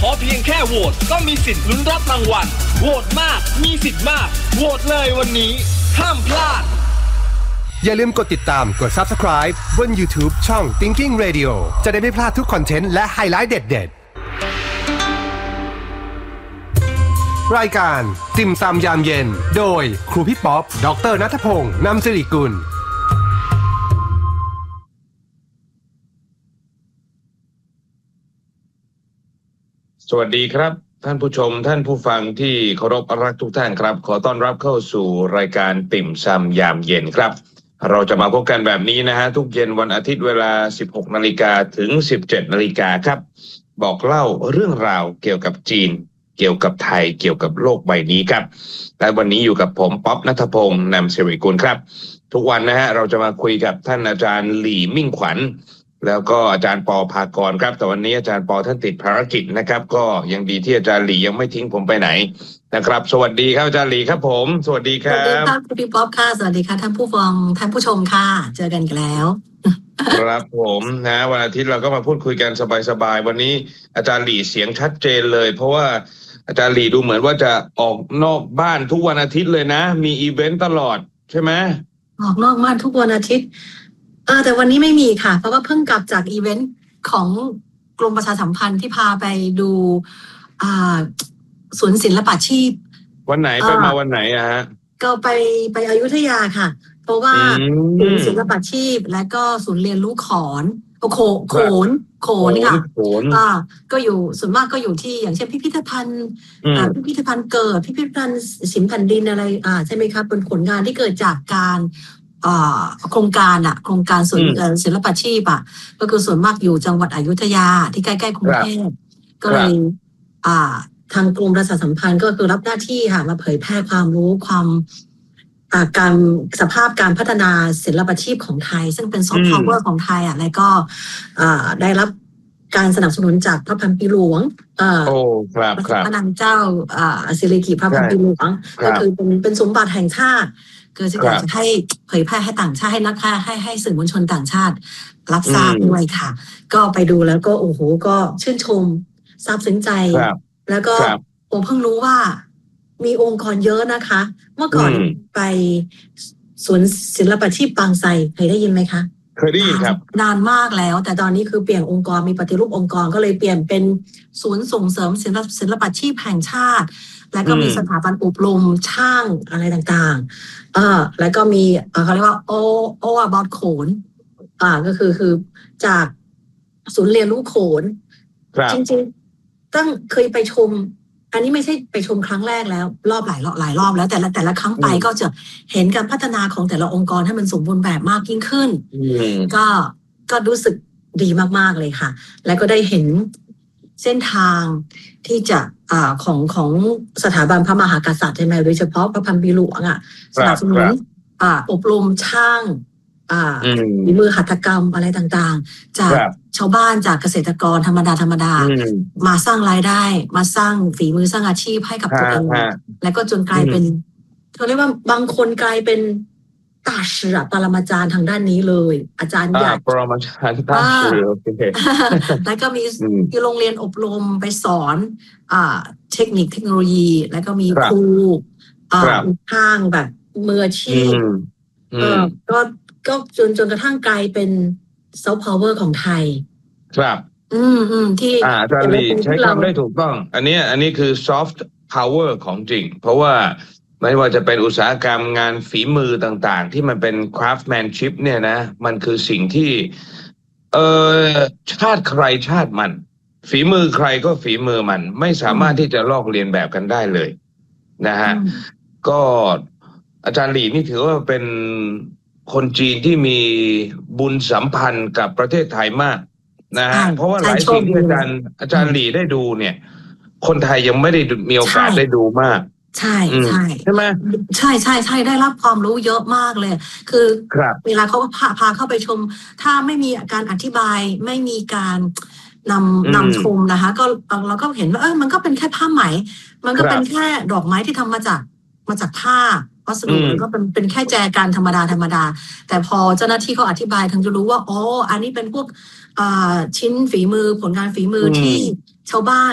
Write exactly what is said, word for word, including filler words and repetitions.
ขอเพียงแค่โหวตก็มีสิทธิ์ลุ้นรับรางวัลโหวตมากมีสิทธิ์มากโหวตเลยวันนี้ห้ามพลาดอย่าลืมกดติดตามกด Subscribe บน YouTube ช่อง Thinking Radio จะได้ไม่พลาดทุกคอนเทนต์และไฮไลท์เด็ดๆรายการติ่มซำยามเย็นโดยครูพี่ป๊อปดร.ณัฐพงษ์นำสิริกุลสวัสดีครับท่านผู้ชมท่านผู้ฟังที่เคารพรักทุกท่านครับขอต้อนรับเข้าสู่รายการติ่มซำยามเย็นครับเราจะมาพบกันแบบนี้นะฮะทุกเย็นวันอาทิตย์เวลา สิบหกนาฬิกา ถึง สิบเจ็ดนาฬิกาครับบอกเล่าเรื่องราวเกี่ยวกับจีนเกี่ยวกับไทยเกี่ยวกับโลกใบนี้ครับและวันนี้อยู่กับผมป๊อปณัฐพงษ์นำสิริกุลครับทุกวันนะฮะเราจะมาคุยกับท่านอาจารย์หลี่มิ่งขวัญแล้วก็อาจารย์ปอภากรครับแต่วันนี้อาจารย์ปอท่านติดภารกิจนะครับก็ยังดีที่อาจารย์หลี่ยังไม่ทิ้งผมไปไหนนะครับสวัสดีครับอาจารย์หลี่ครับผมสวัสดีครับสวัสดีครับคุณพี่ป๊อปค่ะสวัสดีค่ะท่านผู้ฟังท่านผู้ชมค่ะเจอกันแล้วครับผมนะวันอาทิตย์เราก็มาพูดคุยกันสบายๆวันนี้อาจารย์หลี่เสียงชัดเจนเลยเพราะว่าอาจารย์หลี่ดูเหมือนว่าจะออกนอกบ้านทุกวันอาทิตย์เลยนะมีอีเวนต์ตลอดใช่ไหมออกนอกบ้านทุกวันอาทิตย์เออแต่วันนี้ไม่มีค่ะเพราะว่าเพิ่งกลับจากอีเวนต์ของกรมประชาสัมพันธ์ที่พาไปดูอ่าศูนย์ศิลปาชีพวันไหนไปมาวันไหนอะฮะก็ไปไปอยุธยาค่ะเพราะว่าศูนย์ศิลปาชีพและก็ศูนย์เรียนรู้ขอนโขโขนโขนค่ะอ่าก็อยู่ส่วนมากก็อยู่ที่อย่างเช่นพิพิธภัณฑ์อ่าพิพิธภัณฑ์เกิดพิพิธภัณฑ์ศิลป์แผ่นดินอะไรอ่าใช่ไหมครับเป็นผลงานที่เกิดจากการโครงการอะโครงการศูนย์ศิลปาชีพอะก็คือส่วนมากอยู่จังหวัดอยุธยาที่ใกล้ๆกรุงเทพก็เลยอ่าทางกรมประชาสัมพันธ์ก็คือรับหน้าที่ค่ะมาเผยแพร่ความรู้ความอ่าการสภาพการพัฒนาศิลปาชีพของไทยซึ่งเป็นซอฟต์พาวเวอร์ของไทยอะแล้วก็อ่าได้รับการสนับสนุนจากพระพันปีหลวงเอ่อโอ้ครับครับพระนางเจ้าอ่าสิริกิติ์พระพันปีหลวงก็คือเป็นเป็นสมบัติแห่งชาติคือจะอยากจะให้เผยแพร่ให้ต่างชาติให้นักข่าวให้ให้สื่อมวลชนต่างชาติรับทราบด้วยค่ะก็ไปดูแล้วก็โอ้โหก็ชื่นชมซาบซึ้งใจแล้วก็ผมเพิ่งรู้ว่ามีองค์กรเยอะนะคะเมื่อก่อนไปสวนศิลปาชีพบางไทรเคยได้ยินไหมคะเคยได้ยินครับนานมากแล้วแต่ตอนนี้คือเปลี่ยนองค์กรมีปฏิรูปองค์กรก็เลยเปลี่ยนเป็นศูนย์ส่งเสริมศิลปศิลปาชีพแห่งชาติแล้วก็มีสถาบันอบรมช่างอะไรต่างๆเออแล้วก็มีเขาเรียกว่าโอโอ about โขนอ่าก็คือคือจากศูนย์เรียนรู้โขนจริงๆตั้งเคยไปชมอันนี้ไม่ใช่ไปชมครั้งแรกแล้วรอบหลายรอบหลายรอบแล้วแต่ละแต่ละครั้งไปก็จะเห็นการพัฒนาของแต่ละองค์กรให้มันสมบูรณ์แบบมากยิ่งขึ้นก็ก็รู้สึกดีมากๆเลยค่ะแล้วก็ได้เห็นเส้นทางที่จะอ่าของของสถาบันพระมหากษัตริย์ใช่ไหมโดยเฉพาะพระพันปีหลวงอ่ะสนับสนุนอ่าอบรมช่างอ่าฝีมือหัตถกรรมอะไรต่างๆจากชาวบ้านจากเกษตรกรธรรมดาธรรมดามาสร้างรายได้มาสร้างฝีมือสร้างอาชีพให้กับตัวเองแล้วก็จนกลายเป็นเขาเรียกว่าบางคนกลายเป็นตาเสือปรมาจารย์ทางด้านนี้เลยอาจารย์ใหญ่ปรมาจารย์ตาเสือโอเคแล้วก็มีที่โรงเรียนอบรมไปสอนอ่าเทคนิคเทคโนโลยีแล้วก็มีครูอ่าข้างแบบมืออาชีพเออก็ก็จนจนกระทั่งกลายเป็นซอฟต์พาวเวอร์ของไทยครับอืมอืมที่อ่าอาจารย์ลีใช้คำได้ถูกต้องอันนี้อันนี้คือซอฟต์พาวเวอร์ของจริงเพราะว่าไม่ว่าจะเป็นอุตสาหกรรมงานฝีมือต่างๆที่มันเป็น craftsmanship เนี่ยนะมันคือสิ่งที่เออชาติใครชาติมันฝีมือใครก็ฝีมือมันไม่สามารถที่จะลอกเลียนแบบกันได้เลยนะฮะก็อาจารย์หลี่นี่ถือว่าเป็นคนจีนที่มีบุญสัมพันธ์กับประเทศไทยมากนะฮะเพราะว่าหลายสิ่งที่อาจารย์อาจารย์หลี่ได้ดูเนี่ยคนไทยยังไม่ได้มีโอกาสได้ดูมากใช่ใช่ใช่ไหมใช่ใช่ใช่ได้รับความรู้เยอะมากเลยคือเวลาเขาพาพาเข้าไปชมถ้าไม่มีการอธิบายไม่มีการนำนำชมนะคะก็เราก็เห็นว่าเออมันก็เป็นแค่ผ้าไหมมันก็เป็นแค่ดอกไม้ที่ทำมาจากมาจากผ้าวัสดุมันก็เป็นเป็นแค่แจกันธรรมดาธรรมดาแต่พอเจ้าหน้าที่เขาอธิบายถึงจะรู้ว่าอ๋ออันนี้เป็นพวกชิ้นฝีมือผลงานฝีมือที่ชาวบ้าน